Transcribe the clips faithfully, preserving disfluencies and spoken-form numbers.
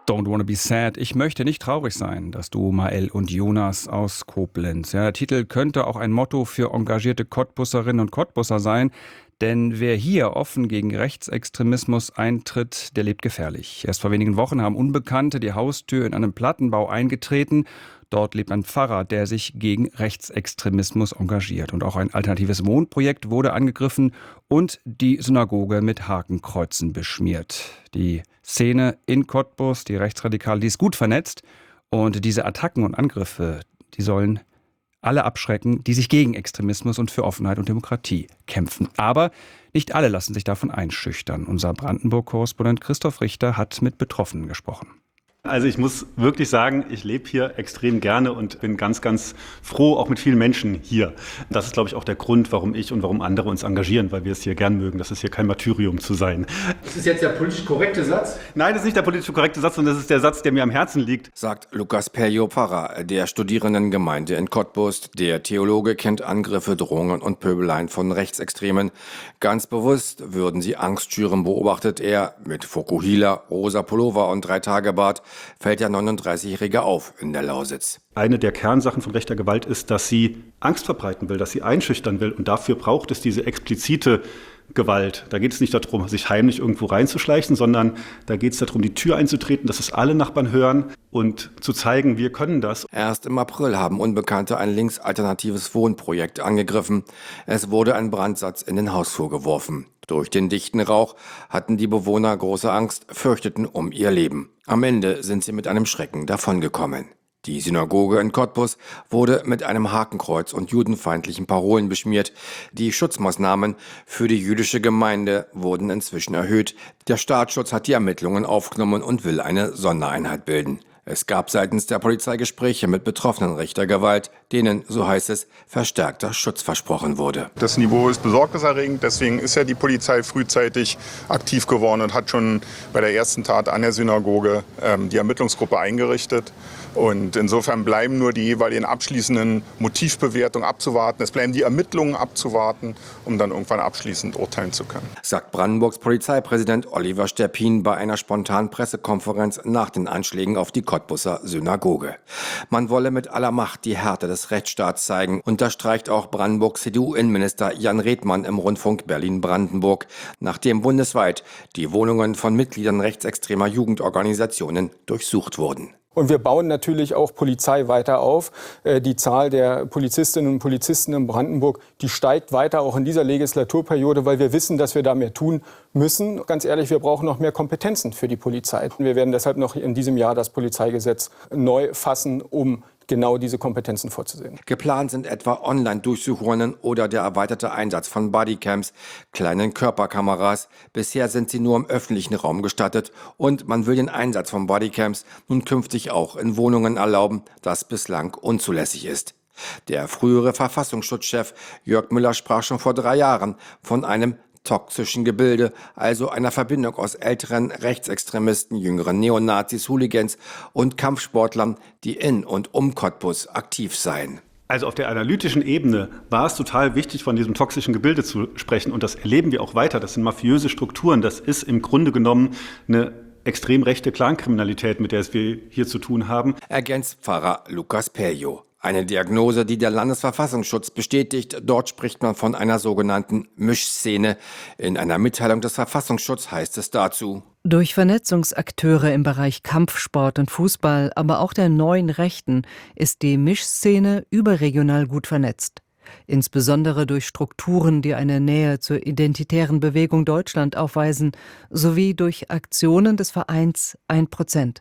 Don't wanna be sad. Ich möchte nicht traurig sein. Das Duo Mael und Jonas aus Koblenz. Ja, der Titel könnte auch ein Motto für engagierte Cottbusserinnen und Cottbusser sein. Denn wer hier offen gegen Rechtsextremismus eintritt, der lebt gefährlich. Erst vor wenigen Wochen haben Unbekannte die Haustür in einem Plattenbau eingetreten. Dort lebt ein Pfarrer, der sich gegen Rechtsextremismus engagiert. Und auch ein alternatives Wohnprojekt wurde angegriffen und die Synagoge mit Hakenkreuzen beschmiert. Die Szene in Cottbus, die Rechtsradikale, die ist gut vernetzt. Und diese Attacken und Angriffe, die sollen alle abschrecken, die sich gegen Extremismus und für Offenheit und Demokratie kämpfen. Aber nicht alle lassen sich davon einschüchtern. Unser Brandenburg-Korrespondent Christoph Richter hat mit Betroffenen gesprochen. Also ich muss wirklich sagen, ich lebe hier extrem gerne und bin ganz, ganz froh, auch mit vielen Menschen hier. Das ist, glaube ich, auch der Grund, warum ich und warum andere uns engagieren, weil wir es hier gern mögen. Das ist hier kein Martyrium zu sein. Ist das jetzt der politisch korrekte Satz? Nein, das ist nicht der politisch korrekte Satz, sondern das ist der Satz, der mir am Herzen liegt. Sagt Lukas Perjo, Pfarrer der Studierendengemeinde in Cottbus. Der Theologe kennt Angriffe, Drohungen und Pöbeleien von Rechtsextremen. Ganz bewusst würden sie Angst schüren, beobachtet er. Mit Fokuhila, rosa Pullover und Drei-Tage-Bart fällt der neununddreißigjährige auf in der Lausitz. Eine der Kernsachen von rechter Gewalt ist, dass sie Angst verbreiten will, dass sie einschüchtern will. Und dafür braucht es diese explizite Gewalt. Da geht es nicht darum, sich heimlich irgendwo reinzuschleichen, sondern da geht es darum, die Tür einzutreten, dass es alle Nachbarn hören und zu zeigen, wir können das. Erst im April haben Unbekannte ein linksalternatives Wohnprojekt angegriffen. Es wurde ein Brandsatz in den Hausflur geworfen. Durch den dichten Rauch hatten die Bewohner große Angst, fürchteten um ihr Leben. Am Ende sind sie mit einem Schrecken davongekommen. Die Synagoge in Cottbus wurde mit einem Hakenkreuz und judenfeindlichen Parolen beschmiert. Die Schutzmaßnahmen für die jüdische Gemeinde wurden inzwischen erhöht. Der Staatsschutz hat die Ermittlungen aufgenommen und will eine Sondereinheit bilden. Es gab seitens der Polizei Gespräche mit Betroffenen rechter Gewalt, denen, so heißt es, verstärkter Schutz versprochen wurde. Das Niveau ist besorgniserregend, deswegen ist ja die Polizei frühzeitig aktiv geworden und hat schon bei der ersten Tat an der Synagoge ähm, die Ermittlungsgruppe eingerichtet. Und insofern bleiben nur die jeweiligen abschließenden Motivbewertungen abzuwarten. Es bleiben die Ermittlungen abzuwarten, um dann irgendwann abschließend urteilen zu können. Sagt Brandenburgs Polizeipräsident Oliver Sterpin bei einer spontanen Pressekonferenz nach den Anschlägen auf die Cottbuser Synagoge. Man wolle mit aller Macht die Härte des Rechtsstaats zeigen, unterstreicht auch Brandenburgs C D U-Innenminister Jan Redmann im Rundfunk Berlin-Brandenburg, nachdem bundesweit die Wohnungen von Mitgliedern rechtsextremer Jugendorganisationen durchsucht wurden. Und wir bauen natürlich auch Polizei weiter auf. Die Zahl der Polizistinnen und Polizisten in Brandenburg, die steigt weiter auch in dieser Legislaturperiode, weil wir wissen, dass wir da mehr tun müssen. Ganz ehrlich, wir brauchen noch mehr Kompetenzen für die Polizei. Wir werden deshalb noch in diesem Jahr das Polizeigesetz neu fassen, um genau diese Kompetenzen vorzusehen. Geplant sind etwa Online-Durchsuchungen oder der erweiterte Einsatz von Bodycams, kleinen Körperkameras. Bisher sind sie nur im öffentlichen Raum gestattet und man will den Einsatz von Bodycams nun künftig auch in Wohnungen erlauben, das bislang unzulässig ist. Der frühere Verfassungsschutzchef Jörg Müller sprach schon vor drei Jahren von einem toxischen Gebilde, also einer Verbindung aus älteren Rechtsextremisten, jüngeren Neonazis, Hooligans und Kampfsportlern, die in und um Cottbus aktiv seien. Also auf der analytischen Ebene war es total wichtig, von diesem toxischen Gebilde zu sprechen. Und das erleben wir auch weiter. Das sind mafiöse Strukturen. Das ist im Grunde genommen eine extrem rechte Clankriminalität, mit der wir hier zu tun haben. Ergänzt Pfarrer Lukas Perjo. Eine Diagnose, die der Landesverfassungsschutz bestätigt. Dort spricht man von einer sogenannten Mischszene. In einer Mitteilung des Verfassungsschutzes heißt es dazu: Durch Vernetzungsakteure im Bereich Kampfsport und Fußball, aber auch der neuen Rechten, ist die Mischszene überregional gut vernetzt. Insbesondere durch Strukturen, die eine Nähe zur identitären Bewegung Deutschland aufweisen, sowie durch Aktionen des Vereins ein Prozent.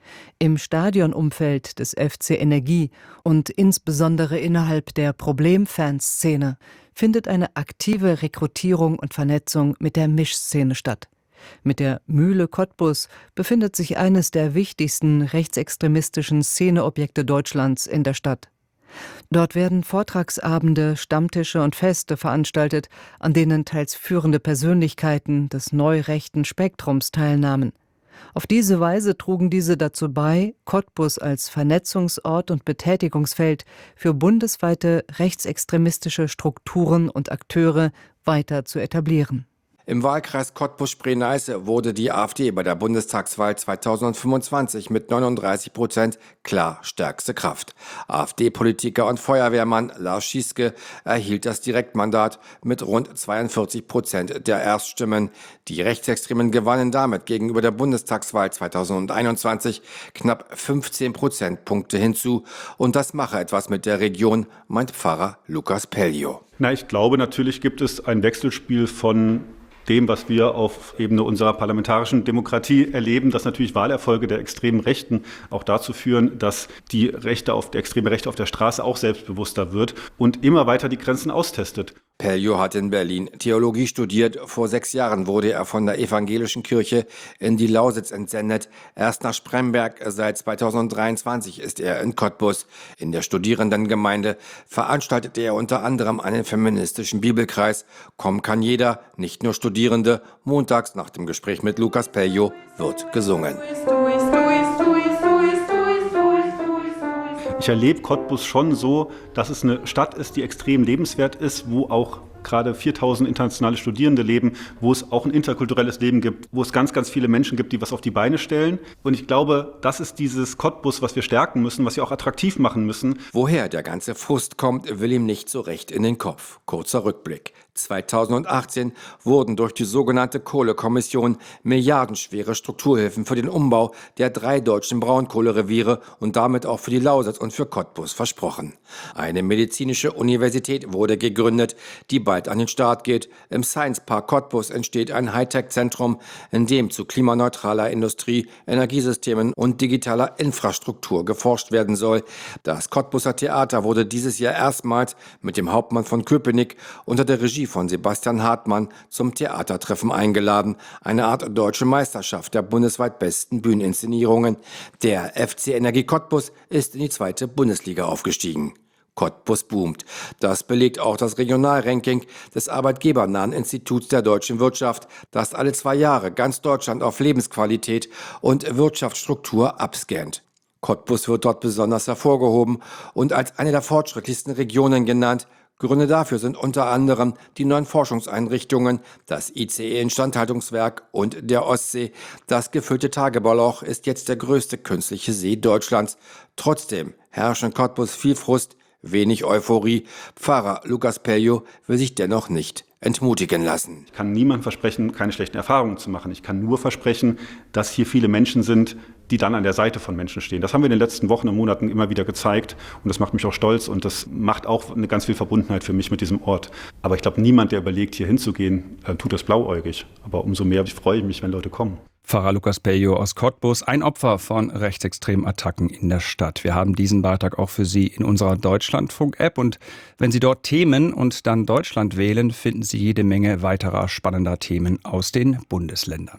Im Stadionumfeld des F C Energie und insbesondere innerhalb der Problemfanszene findet eine aktive Rekrutierung und Vernetzung mit der Mischszene statt. Mit der Mühle Cottbus befindet sich eines der wichtigsten rechtsextremistischen Szeneobjekte Deutschlands in der Stadt. Dort werden Vortragsabende, Stammtische und Feste veranstaltet, an denen teils führende Persönlichkeiten des neurechten Spektrums teilnahmen. Auf diese Weise trugen diese dazu bei, Cottbus als Vernetzungsort und Betätigungsfeld für bundesweite rechtsextremistische Strukturen und Akteure weiter zu etablieren. Im Wahlkreis Cottbus-Spree-Neiße wurde die AfD bei der Bundestagswahl zweitausendfünfundzwanzig mit neununddreißig Prozent klar stärkste Kraft. AfD-Politiker und Feuerwehrmann Lars Schieske erhielt das Direktmandat mit rund zweiundvierzig Prozent der Erststimmen. Die Rechtsextremen gewannen damit gegenüber der Bundestagswahl zweitausendeinundzwanzig knapp fünfzehn Prozentpunkte hinzu. Und das mache etwas mit der Region, meint Pfarrer Lukas Pellio. Na, ich glaube, natürlich gibt es ein Wechselspiel von dem, was wir auf Ebene unserer parlamentarischen Demokratie erleben, dass natürlich Wahlerfolge der extremen Rechten auch dazu führen, dass die Rechte auf, der extreme Rechte auf der Straße auch selbstbewusster wird und immer weiter die Grenzen austestet. Pellio hat in Berlin Theologie studiert. Vor sechs Jahren wurde er von der evangelischen Kirche in die Lausitz entsendet. Erst nach Spremberg. Seit zweitausenddreiundzwanzig ist er in Cottbus. In der Studierendengemeinde veranstaltete er unter anderem einen feministischen Bibelkreis. Kommen kann jeder, nicht nur Studierende. Montags nach dem Gespräch mit Lukas Pellio wird gesungen. Ich erlebe Cottbus schon so, dass es eine Stadt ist, die extrem lebenswert ist, wo auch gerade viertausend internationale Studierende leben, wo es auch ein interkulturelles Leben gibt, wo es ganz, ganz viele Menschen gibt, die was auf die Beine stellen. Und ich glaube, das ist dieses Cottbus, was wir stärken müssen, was wir auch attraktiv machen müssen. Woher der ganze Frust kommt, will ihm nicht so recht in den Kopf. Kurzer Rückblick. zweitausendachtzehn wurden durch die sogenannte Kohlekommission milliardenschwere Strukturhilfen für den Umbau der drei deutschen Braunkohlereviere und damit auch für die Lausitz und für Cottbus versprochen. Eine medizinische Universität wurde gegründet, die bald an den Start geht. Im Science Park Cottbus entsteht ein Hightech-Zentrum, in dem zu klimaneutraler Industrie, Energiesystemen und digitaler Infrastruktur geforscht werden soll. Das Cottbuser Theater wurde dieses Jahr erstmals mit dem Hauptmann von Köpenick unter der Regie von Sebastian Hartmann zum Theatertreffen eingeladen. Eine Art deutsche Meisterschaft der bundesweit besten Bühneninszenierungen. Der F C Energie Cottbus ist in die zweite Bundesliga aufgestiegen. Cottbus boomt. Das belegt auch das Regionalranking des arbeitgebernahen Instituts der deutschen Wirtschaft, das alle zwei Jahre ganz Deutschland auf Lebensqualität und Wirtschaftsstruktur abscannt. Cottbus wird dort besonders hervorgehoben und als eine der fortschrittlichsten Regionen genannt. Gründe dafür sind unter anderem die neuen Forschungseinrichtungen, das I C E-Instandhaltungswerk und der Ostsee. Das gefüllte Tagebauloch ist jetzt der größte künstliche See Deutschlands. Trotzdem herrscht in Cottbus viel Frust, wenig Euphorie. Pfarrer Lukas Pellio will sich dennoch nicht entmutigen lassen. Ich kann niemandem versprechen, keine schlechten Erfahrungen zu machen. Ich kann nur versprechen, dass hier viele Menschen sind, die dann an der Seite von Menschen stehen. Das haben wir in den letzten Wochen und Monaten immer wieder gezeigt und das macht mich auch stolz und das macht auch eine ganz viel Verbundenheit für mich mit diesem Ort. Aber ich glaube, niemand, der überlegt, hier hinzugehen, tut das blauäugig. Aber umso mehr freue ich mich, wenn Leute kommen. Pfarrer Lukas Pellio aus Cottbus, ein Opfer von rechtsextremen Attacken in der Stadt. Wir haben diesen Beitrag auch für Sie in unserer Deutschlandfunk-App und wenn Sie dort Themen und dann Deutschland wählen, finden Sie jede Menge weiterer spannender Themen aus den Bundesländern.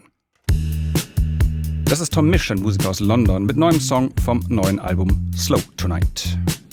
Das ist Tom Misch, ein Musiker aus London, mit neuem Song vom neuen Album Slow Tonight.